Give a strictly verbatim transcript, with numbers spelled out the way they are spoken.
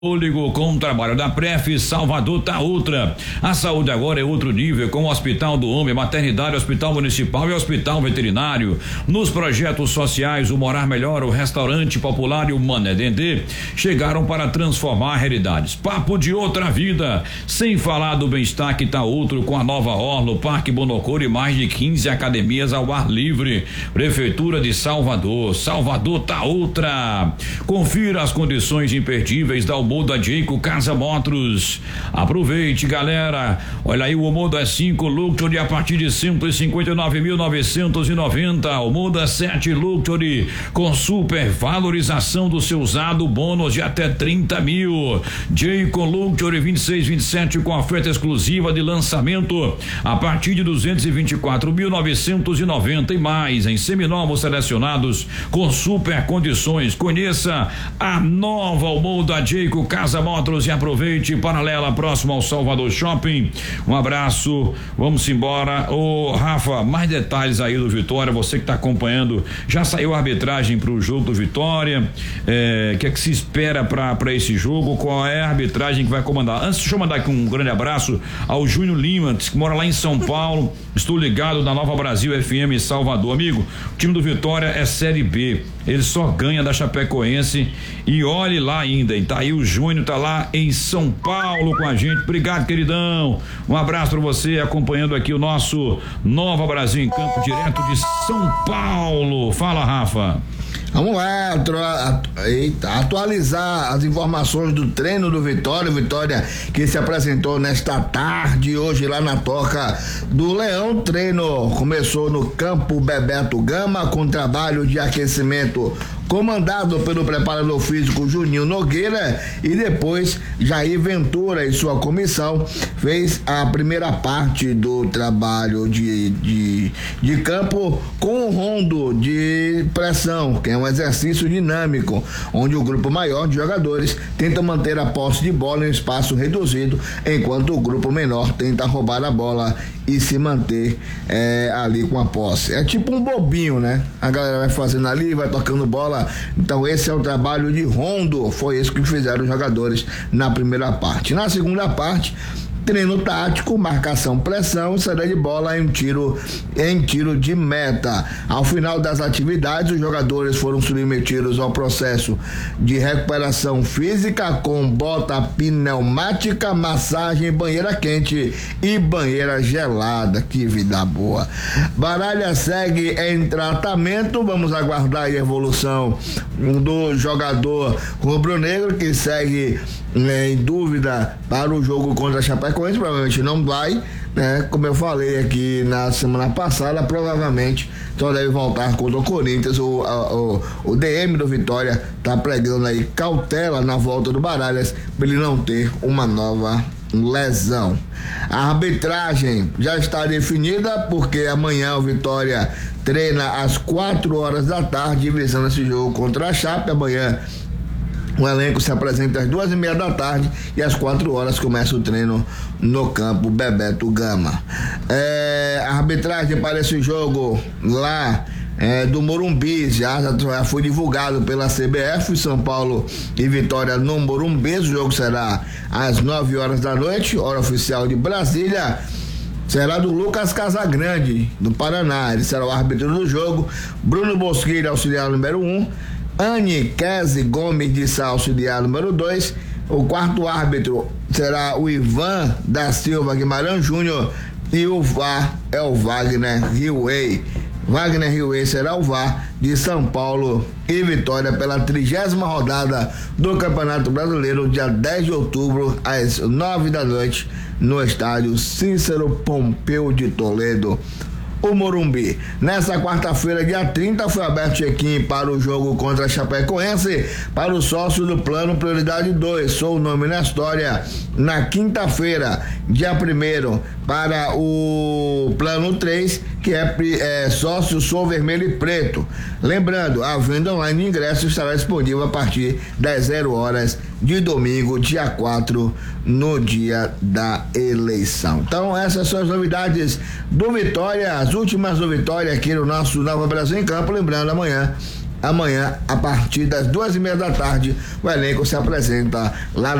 Fôlego com o trabalho da Pref, Salvador tá outra. A saúde agora é outro nível, com o Hospital do Homem, Maternidade, Hospital Municipal e Hospital Veterinário. Nos projetos sociais, o Morar Melhor, o Restaurante Popular e o Mané Dendê chegaram para transformar realidades. Papo de outra vida, sem falar do bem-estar que tá outro, com a nova orla, o Parque Bonocor e mais de quinze academias ao ar livre. Prefeitura de Salvador, Salvador tá outra. Confira as condições imperdíveis da Omoda Jayco Casa Motors. Aproveite, galera. Olha aí, o Omoda cinco Luxury a partir de cento e cinquenta e nove mil novecentos e noventa. Omoda sete Luxury com super valorização do seu usado, bônus de até trinta mil. Jayco Luxury vinte e seis, vinte e sete com oferta exclusiva de lançamento a partir de duzentos e vinte e quatro mil novecentos e noventa e mais em seminovos selecionados com super condições. Conheça a nova Omoda Jayco Casa Motors e aproveite. Paralela, próximo ao Salvador Shopping. Um abraço, vamos embora. Ô Rafa, mais detalhes aí do Vitória, você que está acompanhando, já saiu a arbitragem para o jogo do Vitória, é, que é que se espera para esse jogo, qual é a arbitragem que vai comandar? Antes, deixa eu mandar aqui um grande abraço ao Júnior Lima, que mora lá em São Paulo, estou ligado na Nova Brasil F M Salvador. Amigo, o time do Vitória é Série B, ele só ganha da Chapecoense e olhe lá ainda, hein? Tá aí o Júnior, tá lá em São Paulo com a gente. Obrigado, queridão. Um abraço para você acompanhando aqui o nosso Nova Brasil em Campo, direto de São Paulo. Fala, Rafa. Vamos lá, eita, atualizar as informações do treino do Vitória, Vitória que se apresentou nesta tarde, hoje lá na Toca do Leão. Treino começou no campo Bebeto Gama, com trabalho de aquecimento comandado pelo preparador físico Juninho Nogueira, e depois Jair Ventura e sua comissão fez a primeira parte do trabalho de, de, de campo com um rondo de pressão, que é um exercício dinâmico, onde o grupo maior de jogadores tenta manter a posse de bola em um espaço reduzido, enquanto o grupo menor tenta roubar a bola e se manter é, ali com a posse. É tipo um bobinho, né? A galera vai fazendo ali, vai tocando bola. Então esse é o trabalho de rondo, foi isso que fizeram os jogadores na primeira parte. Na segunda parte, treino tático, marcação, pressão, saída de bola em tiro, em tiro de meta. Ao final das atividades, os jogadores foram submetidos ao processo de recuperação física com bota pneumática, massagem, banheira quente e banheira gelada. Que vida boa. Baralha segue em tratamento, vamos aguardar a evolução do jogador rubro-negro, que segue em dúvida para o jogo contra a Chapecoense. Provavelmente não vai, né? Como eu falei aqui na semana passada, provavelmente só deve voltar contra o Corinthians. O, a, o, o D M do Vitória tá pregando aí cautela na volta do Baralhas para ele não ter uma nova lesão. A arbitragem já está definida, porque amanhã o Vitória treina às quatro horas da tarde, visando esse jogo contra a Chape. Amanhã o elenco se apresenta às duas e meia da tarde e às quatro horas começa o treino no campo Bebeto Gama. É, a arbitragem para esse jogo lá é, do Morumbi já, já foi divulgado pela C B F. São Paulo e Vitória no Morumbi. O jogo será às nove horas da noite, hora oficial de Brasília. Será do Lucas Casagrande, do Paraná. Ele será o árbitro do jogo. Bruno Bosquilha, auxiliar número um. Anne Kese Gomes de Sá, auxiliar número dois. O quarto árbitro será o Ivan da Silva Guimarães Júnior. E o V A R é o Wagner Riuei. Wagner Riuei será o V A R de São Paulo e Vitória pela trigésima rodada do Campeonato Brasileiro, dia dez de outubro, às nove da noite, no estádio Cícero Pompeu de Toledo, o Morumbi. Nessa quarta-feira, dia trinta, foi aberto check-in para o jogo contra a Chapecoense para o sócio do Plano Prioridade dois. Sou o nome na história. Na quinta-feira, dia primeiro, para o Plano três, que é, é sócio Sou Vermelho e Preto. Lembrando, a venda online de ingressos estará disponível a partir das zero horas de domingo, dia quatro, no dia da eleição. Então, essas são as novidades do Vitória, as últimas do Vitória aqui no nosso Nova Brasil em Campo. Lembrando, amanhã amanhã, a partir das duas e meia da tarde, o elenco se apresenta lá